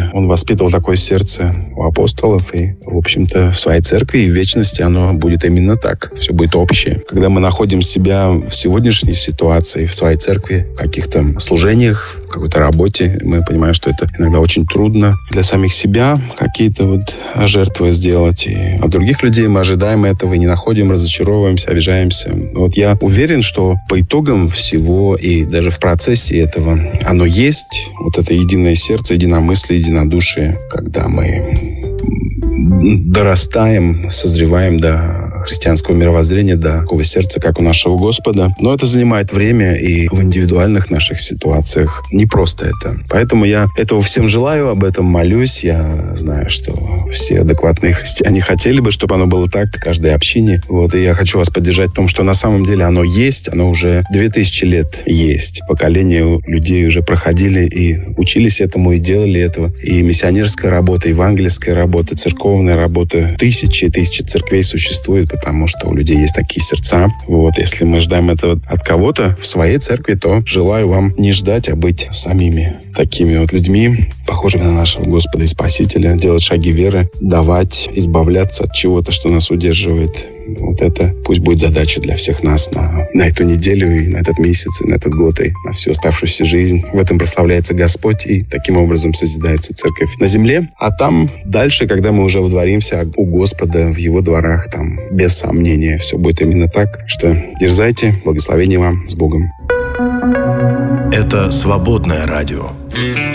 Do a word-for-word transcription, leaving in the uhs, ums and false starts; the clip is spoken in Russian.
Он воспитывал такое сердце у апостолов. И, в общем-то, в своей церкви и в вечности оно будет именно так. Все будет общее. Когда мы находим себя в сегодняшней ситуации, в своей церкви, в каких-то служениях, в какой-то работе, мы понимаем, что это иногда очень трудно для самих себя какие-то вот жертвы сделать. И от других людей мы ожидаем этого и не находим, разочаровываемся, обижаемся. Вот я уверен, что по итогам всего и даже в процессе этого оно есть. Вот это единое сердце, единомыслие, единодушие, когда мы дорастаем, созреваем до христианского мировоззрения, до такого сердца, как у нашего Господа. Но это занимает время, и в индивидуальных наших ситуациях не просто это. Поэтому я этого всем желаю, об этом молюсь. Я знаю, что все адекватные христиане хотели бы, чтобы оно было так в каждой общине. Вот, и я хочу вас поддержать в том, что на самом деле оно есть, оно уже две тысячи лет есть. Поколения людей уже проходили и учились этому, и делали этого. И миссионерская работа, евангельская работа, церковная работа. Тысячи и тысячи церквей существует, потому что у людей есть такие сердца. Вот, если мы ждаем этого от кого-то в своей церкви, то желаю вам не ждать, а быть самими такими вот людьми, похожими на нашего Господа и Спасителя, делать шаги веры, давать, избавляться от чего-то, что нас удерживает. Вот это пусть будет задача для всех нас на, на эту неделю, и на этот месяц, и на этот год, и на всю оставшуюся жизнь. В этом прославляется Господь, и таким образом созидается церковь на земле. А там дальше, когда мы уже водворимся у Господа в Его дворах, там без сомнения все будет именно так. Что дерзайте, благословения вам, с Богом. Это «Свободное радио».